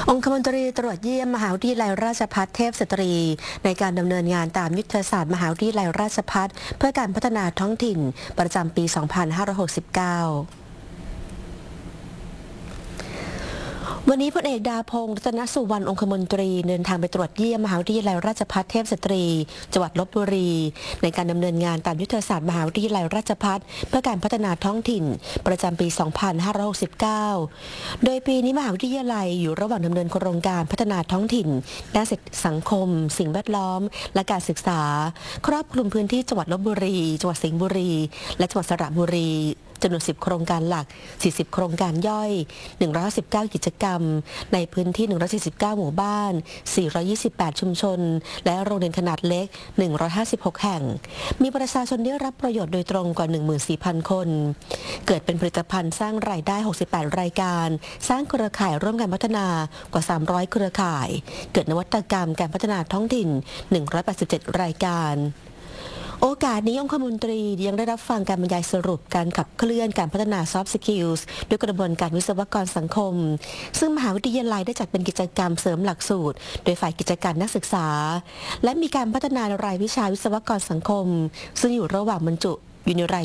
องคมนตรีตรวจเยี่ยมมหาวิทยาลัยราชภัฏเทพสตรีในการดำเนินงานตามยุทธศาสตร์มหาวิทยาลัยราชภัฏเพื่อการพัฒนาท้องถิ่นประจำปี 2569 วันนี้พลเอกดาพงษ์ รัตนสุวรรณ องคมนตรีเดินทางไปตรวจเยี่ยมมหาวิทยาลัยราชภัฏเทพสตรีจังหวัดลพบุรีในการดำเนินงานตามยุทธศาสตร์มหาวิทยาลัยราชภัฏเพื่อการพัฒนาท้องถิ่นประจำปี 2569 โดยปีนี้มหาวิทยาลัยอยู่ระหว่างดำเนินโครงการพัฒนาท้องถิ่นด้านสังคมสิ่งแวดล้อมและการศึกษาครอบคลุมพื้นที่จังหวัดลพบุรีจังหวัดสิงห์บุรีและจังหวัดสระบุรีจำนวน10 โครงการหลัก 40 โครงการย่อย 119 กิจกรรมในพื้นที่ 149 หมู่บ้าน 428 ชุมชน และโรงเรียนขนาดเล็ก 156 แห่ง มีประชาชนได้รับประโยชน์โดยตรงกว่า 14,000 คน เกิดเป็นผลิตภัณฑ์สร้างรายได้ 68 รายการ สร้างเครือข่ายร่วมกันพัฒนากว่า 300 เครือข่าย เกิดนวัตกรรมการพัฒนาท้องถิ่น 187 รายการโอกาสนี้องคมนตรียังได้รับฟังการบรรยายสรุปการขับเคลื่อนการพัฒนา Soft Skills ด้วยกระบวนการวิศวกรสังคมซึ่งมหาวิทยาลัยได้จัดเป็นกิจกรรมเสริมหลักสูตรโดยฝ่ายกิจการนักศึกษาและมีการพัฒนารายวิชาวิศวกรสังคมซึ่งอยู่ระหว่างบรรจุอยู่ในราย